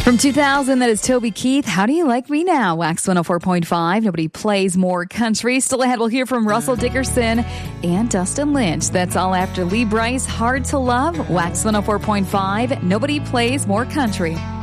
From 2000, that is Toby Keith. How Do You Like Me Now? Wax 104.5. Nobody plays more country. Still ahead, we'll hear from Russell Dickerson and Dustin Lynch. That's all after Lee Brice, Hard to Love. Wax 104.5. Nobody plays more country.